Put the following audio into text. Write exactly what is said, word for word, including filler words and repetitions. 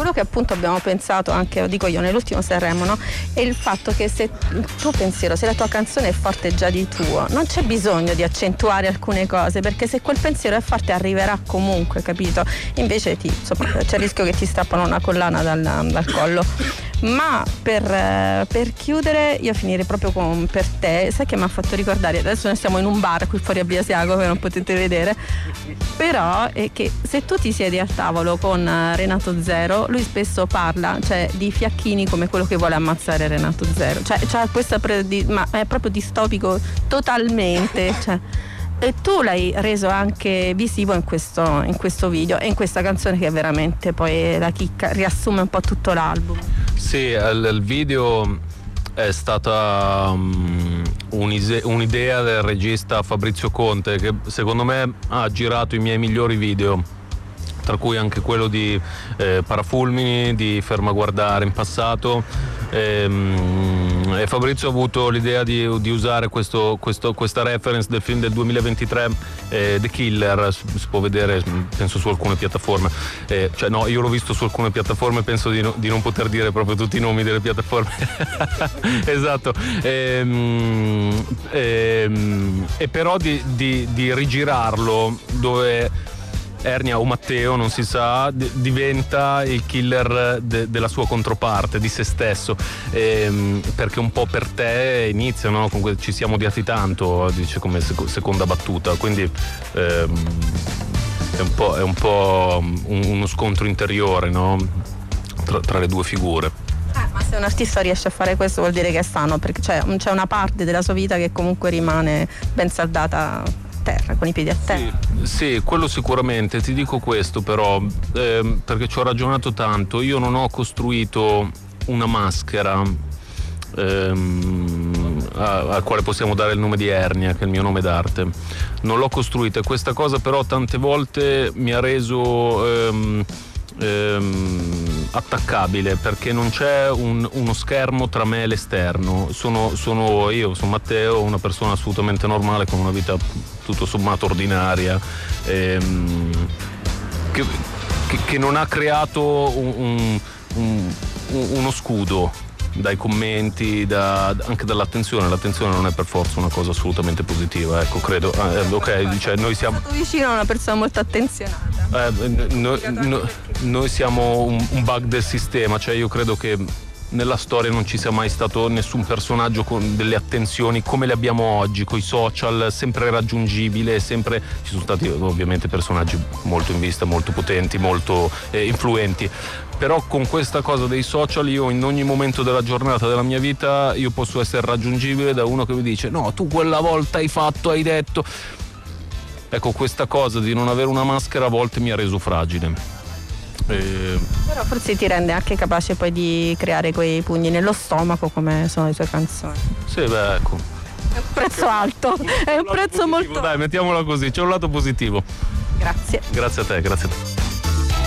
quello che appunto abbiamo pensato anche, lo dico io, nell'ultimo Sanremo, no? È il fatto che se il tuo pensiero, se la tua canzone è forte già di tuo, non c'è bisogno di accentuare alcune cose, perché se quel pensiero è forte arriverà comunque, capito? Invece ti, insomma, c'è il rischio che ti strappano una collana dal, dal collo. Ma per, per chiudere io finirei proprio con per te, sai che mi ha fatto ricordare, adesso noi stiamo in un bar qui fuori a Via Asiago che non potete vedere, però è che se tu ti siedi al tavolo con Renato Zero, lui spesso parla, cioè, di fiacchini come quello che vuole ammazzare Renato Zero, cioè c'ha questa pre- di, ma è proprio distopico totalmente, cioè. E tu l'hai reso anche visivo in questo, in questo video e in questa canzone che è veramente poi la chicca, riassume un po' tutto l'album. Sì, il, il video è stata um, un'idea del regista Fabrizio Conte, che secondo me ha girato i miei migliori video, tra cui anche quello di eh, Parafulmini, di Fermaguardare in passato. E, e Fabrizio ha avuto l'idea di, di usare questo, questo, questa reference del film del duemilaventitré, eh, The Killer, si, si può vedere penso su alcune piattaforme, eh, cioè no, io l'ho visto su alcune piattaforme, penso di, no, di non poter dire proprio tutti i nomi delle piattaforme. Esatto, e, e, e però di, di, di rigirarlo dove Ernia o Matteo, non si sa, d- diventa il killer de- della sua controparte, di se stesso, ehm, perché un po' per te inizia, no? Comunque ci siamo odiati tanto, dice come sec- seconda battuta, quindi ehm, è un po', è un po' un- uno scontro interiore, no? tra, tra le due figure. Eh, ma se un artista riesce a fare questo vuol dire che è sano, perché c'è, c'è una parte della sua vita che comunque rimane ben saldata terra, con i piedi a terra. Sì, sì, quello sicuramente. Ti dico questo però, ehm, perché ci ho ragionato tanto. Io non ho costruito una maschera ehm, al quale possiamo dare il nome di Ernia, che è il mio nome d'arte. Non l'ho costruita, e questa cosa però tante volte mi ha reso ehm, ehm, attaccabile, perché non c'è un, uno schermo tra me e l'esterno. Sono, sono io, sono Matteo, una persona assolutamente normale con una vita tutto sommato ordinaria, ehm, che, che, che non ha creato un, un, un, uno scudo dai commenti, da, anche dall'attenzione. L'attenzione non è per forza una cosa assolutamente positiva, ecco, credo. Eh, ok, cioè noi siamo stato vicino a una persona molto attenzionata. Eh, no, no, noi siamo un, un bug del sistema, cioè io credo che nella storia non ci sia mai stato nessun personaggio con delle attenzioni come le abbiamo oggi, coi social, sempre raggiungibile, sempre. Ci sono stati ovviamente personaggi molto in vista, molto potenti, molto eh, influenti, però con questa cosa dei social io in ogni momento della giornata della mia vita io posso essere raggiungibile da uno che mi dice: no, tu quella volta hai fatto, hai detto. Ecco, questa cosa di non avere una maschera a volte mi ha reso fragile. E... Però forse ti rende anche capace poi di creare quei pugni nello stomaco come sono le tue canzoni. Sì, beh, ecco. È un prezzo alto, è un prezzo positivo, molto. Dai, mettiamola così, c'è un lato positivo. Grazie. Grazie a te, grazie a te.